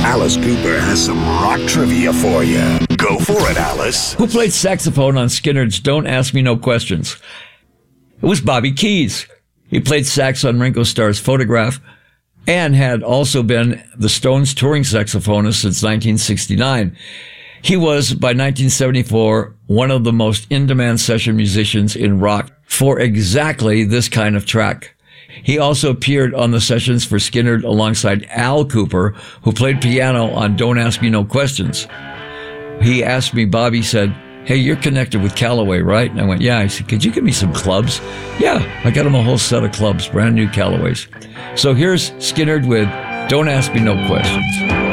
Alice Cooper has some rock trivia for you. Go for it, Alice. Who played saxophone on Skynyrd's Don't Ask Me No Questions? It was Bobby Keys. He played sax on Ringo Starr's Photograph and had also been the Stones' touring saxophonist since 1969. He was, by 1974, one of the most in-demand session musicians in rock for exactly this kind of track. He also appeared on the sessions for Skynyrd alongside Al Cooper, who played piano on Don't Ask Me No Questions. He asked me, Bobby said, "Hey, you're connected with Callaway, right?" And I went, "Yeah." He said, "Could you give me some clubs?" Yeah, I got him a whole set of clubs, brand new Callaways. So here's Skynyrd with Don't Ask Me No Questions.